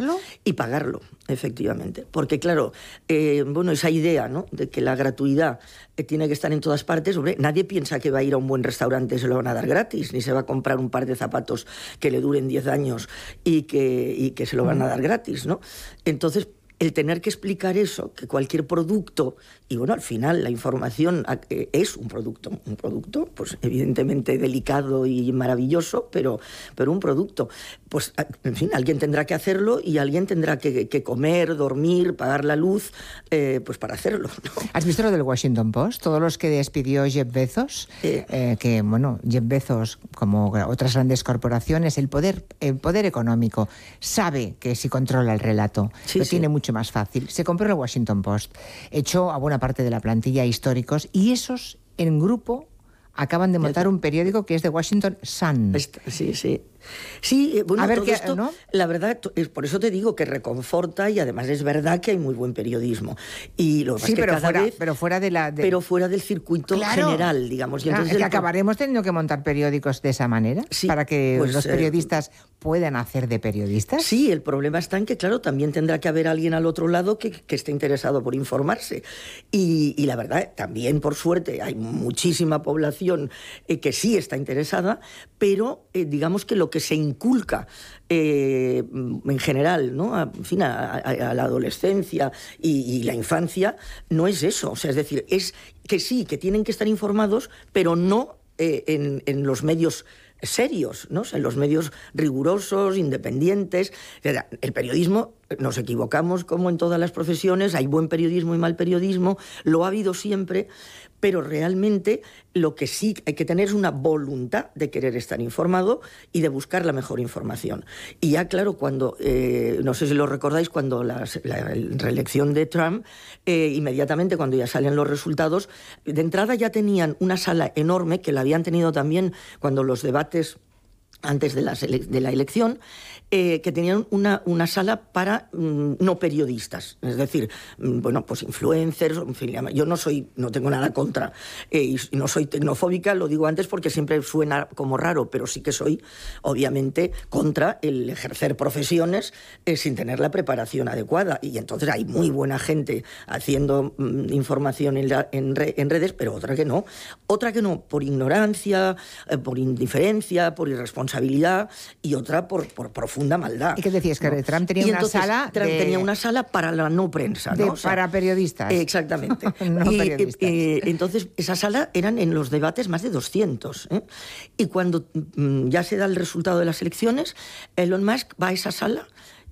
pagarlo? Y pagarlo, efectivamente. Porque, claro, esa idea, ¿no?, de que la gratuidad tiene que estar en todas partes, hombre, nadie piensa que va a ir a un buen restaurante y se lo van a dar gratis, ni se va a comprar un par de zapatos que le duren 10 años y que se lo van a dar gratis, ¿no? Entonces, el tener que explicar eso, que cualquier producto, y bueno, al final la información es un producto, pues evidentemente delicado y maravilloso, pero un producto. Pues, en fin, alguien tendrá que hacerlo y alguien tendrá que comer, dormir, pagar la luz, pues para hacerlo, ¿no? ¿Has visto lo del Washington Post? Todos los que despidió Jeff Bezos, que, bueno, Jeff Bezos, como otras grandes corporaciones, el poder económico, sabe que si controla el relato, lo tiene mucho más fácil. Se compró el Washington Post, echó a buena parte de la plantilla históricos y esos en grupo acaban de montar un periódico que es The Washington Sun. Sí, bueno, a ver, todo esto, ¿no? La verdad, por eso te digo que reconforta y además es verdad que hay muy buen periodismo. Y lo que pasa es que pero fuera de pero fuera del circuito general, digamos. Y entonces es que acabaremos teniendo que montar periódicos de esa manera para que los periodistas puedan hacer de periodistas. Sí, el problema está en que, claro, también tendrá que haber alguien al otro lado que esté interesado por informarse. Y la verdad, también, por suerte, hay muchísima población que sí está interesada, pero digamos que lo que se inculca en general, ¿no?, a la adolescencia y la infancia, no es eso. O sea, es decir, es que sí, que tienen que estar informados, pero no en los medios serios, ¿no? O sea, en los medios rigurosos, independientes. El periodismo, nos equivocamos como en todas las profesiones, hay buen periodismo y mal periodismo, lo ha habido siempre, pero realmente lo que sí hay que tener es una voluntad de querer estar informado y de buscar la mejor información. Y ya, claro, cuando, no sé si lo recordáis, cuando la reelección de Trump, inmediatamente cuando ya salen los resultados, de entrada ya tenían una sala enorme, que la habían tenido también cuando los debates antes de la elección, que tenían una sala para no periodistas, es decir, bueno, pues influencers, en fin, yo no tengo nada contra, y no soy tecnofóbica, lo digo antes porque siempre suena como raro, pero sí que soy, obviamente, contra el ejercer profesiones sin tener la preparación adecuada, y entonces hay muy buena gente haciendo información en redes, pero otra que no, por ignorancia, por indiferencia, por irresponsabilidad, y otra por profunda maldad. ¿Y qué decías? Que ¿no? Trump tenía tenía una sala para la no prensa, ¿no? Para periodistas. Exactamente. Periodistas. Entonces, esa sala eran en los debates más de 200. Y cuando ya se da el resultado de las elecciones, Elon Musk va a esa sala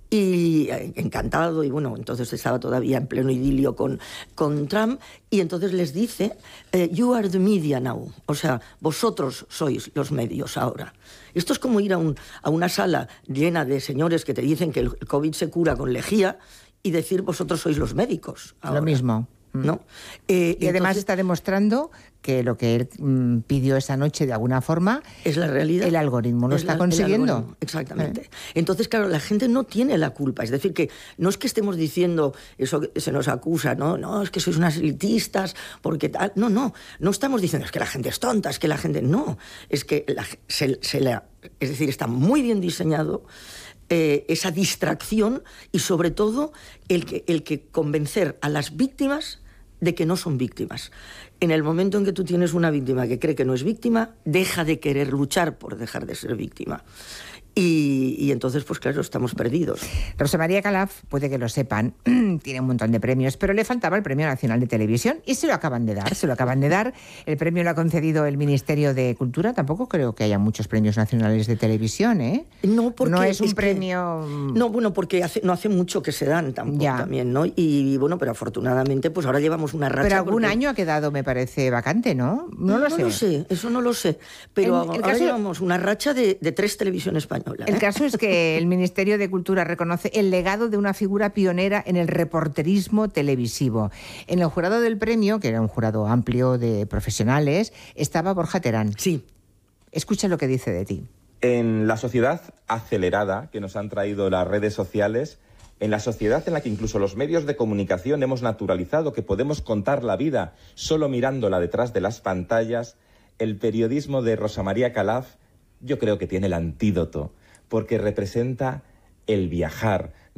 y encantado, y bueno, entonces estaba todavía en pleno idilio con Trump, y entonces les dice, you are the media now, o sea, vosotros sois los medios ahora. Esto es como ir a una sala llena de señores que te dicen que el COVID se cura con lejía y decir, vosotros sois los médicos ahora. Lo mismo. ¿No? Y además está demostrando que lo que él pidió esa noche de alguna forma es la realidad. El algoritmo lo está consiguiendo. Exactamente. Entonces, claro, la gente no tiene la culpa. Es decir, que no es que estemos diciendo eso que se nos acusa, no, es que sois unas elitistas, porque tal. No estamos diciendo es que la gente es tonta, es que la gente. No, es que es decir, está muy bien diseñado. Esa distracción y sobre todo el que convencer a las víctimas de que no son víctimas. En el momento en que tú tienes una víctima que cree que no es víctima, deja de querer luchar por dejar de ser víctima. Y entonces, pues claro, estamos perdidos. Rosa María Calaf, puede que lo sepan, tiene un montón de premios, pero le faltaba el Premio Nacional de Televisión y se lo acaban de dar. El premio lo ha concedido el Ministerio de Cultura. Tampoco creo que haya muchos premios nacionales de televisión, ¿eh? No, porque no es un premio... No, bueno, porque no hace mucho que se dan tampoco también, ¿no? Y bueno, pero afortunadamente, pues ahora llevamos una racha. Pero algún año ha quedado, me parece, vacante, ¿no? No lo sé, eso no lo sé. Pero ahora llevamos una racha de 3 televisiones españolas. El caso es que el Ministerio de Cultura reconoce el legado de una figura pionera en el reporterismo televisivo. En el jurado del premio, que era un jurado amplio de profesionales, estaba Borja Terán. Sí. Escucha lo que dice de ti. En la sociedad acelerada que nos han traído las redes sociales, en la sociedad en la que incluso los medios de comunicación hemos naturalizado que podemos contar la vida solo mirándola detrás de las pantallas, el periodismo de Rosa María Calaf yo creo que tiene el antídoto, porque representa el viajar,